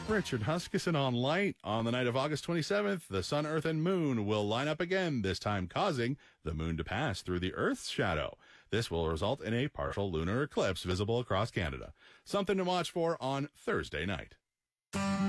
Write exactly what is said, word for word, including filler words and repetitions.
Richard Huskisson on Light. On the night of August twenty-seventh, the sun, earth, and moon will line up again, this time causing the moon to pass through the Earth's shadow. This will result in a partial lunar eclipse visible across Canada. Something to watch for on Thursday night.